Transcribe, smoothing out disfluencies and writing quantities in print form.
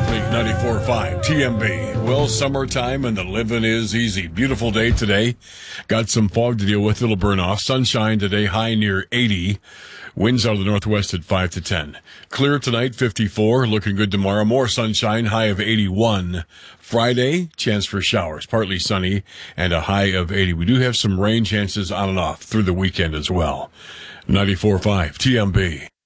Berkeley 94.5 TMB. Well, summertime and the living is easy. Beautiful day today. Got some fog to deal with. It'll burn off. Sunshine today, high near 80. Winds out of the northwest at 5 to 10. Clear tonight, 54. Looking good tomorrow. More sunshine, high of 81. Friday, chance for showers. Partly sunny and a high of 80. We do have some rain chances on and off through the weekend as well. 94.5 TMB.